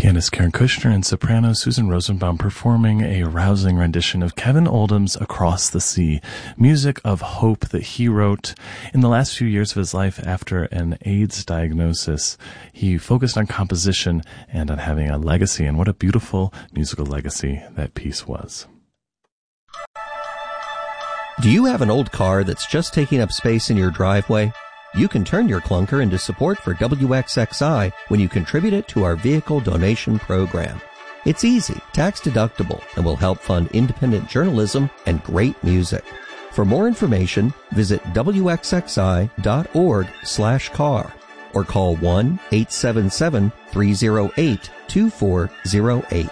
Pianist Karen Kushner and soprano Susan Rosenbaum performing a rousing rendition of Kevin Oldham's Across the Sea, music of hope that he wrote in the last few years of his life after an AIDS diagnosis. He focused on composition and on having a legacy, and what a beautiful musical legacy that piece was. Do you have an old car that's just taking up space in your driveway? You can turn your clunker into support for WXXI when you contribute it to our vehicle donation program. It's easy, tax-deductible, and will help fund independent journalism and great music. For more information, visit wxxi.org/car or call 1-877-308-2408.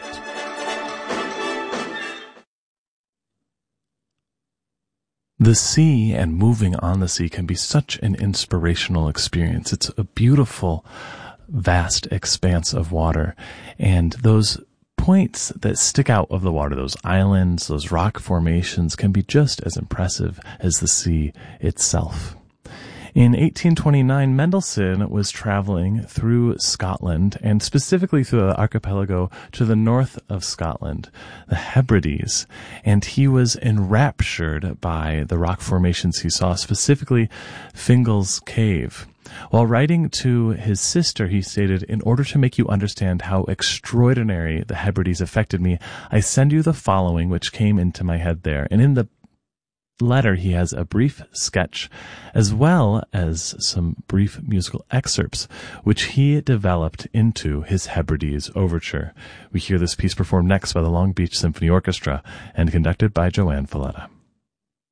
The sea and moving on the sea can be such an inspirational experience. It's a beautiful, vast expanse of water. And those points that stick out of the water, those islands, those rock formations, can be just as impressive as the sea itself. In 1829, Mendelssohn was traveling through Scotland, and specifically through the archipelago to the north of Scotland, the Hebrides, and he was enraptured by the rock formations he saw, specifically Fingal's Cave. While writing to his sister, he stated, "In order to make you understand how extraordinary the Hebrides affected me, I send you the following which came into my head there." And in the letter, he has a brief sketch as well as some brief musical excerpts, which he developed into his Hebrides Overture. We hear this piece performed next by the Long Beach Symphony Orchestra and conducted by Joanne Falletta.